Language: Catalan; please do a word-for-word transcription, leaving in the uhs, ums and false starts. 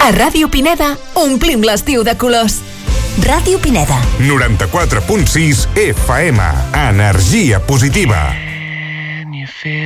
A Ràdio Pineda omplim l'estiu de colors. Ràdio Pineda. noranta-quatre punt sis F M. Energia positiva.